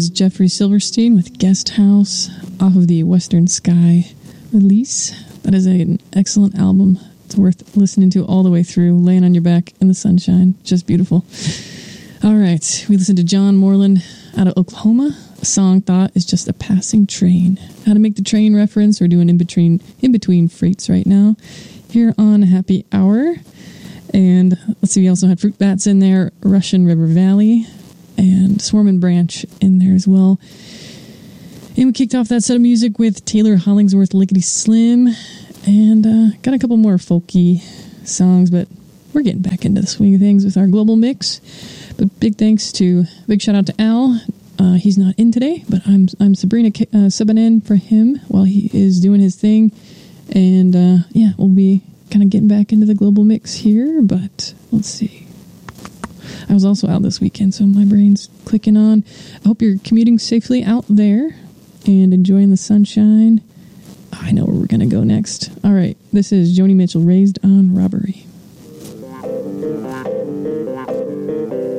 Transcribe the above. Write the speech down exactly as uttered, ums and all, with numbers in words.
was Jeffrey Silverstein with Guest House off of the Western Sky release. That is an excellent album. It's worth listening to all the way through. Laying on your back in the sunshine. Just beautiful. All right. We listened to John Moreland out of Oklahoma. The song Thought is Just a Passing Train. How to make the train reference. We're doing in-between in-between freights right now here on Happy Hour. And let's see, we also had Fruit Bats in there, Russian River Valley, and Swarm and Branch in there as well. And we kicked off that set of music with Taylor Hollingsworth, Lickety Slim, and uh, got a couple more folky songs, but we're getting back into the swing of things with our global mix. But big thanks to, big shout out to Al. Uh, he's not in today, but I'm I'm Sabrina uh, subbing in for him while he is doing his thing. And uh, yeah, we'll be kind of getting back into the global mix here, but let's see. I was also out this weekend, so my brain's clicking on. I hope you're commuting safely out there and enjoying the sunshine. I know where we're going to go next. All right, this is Joni Mitchell, Raised on Robbery.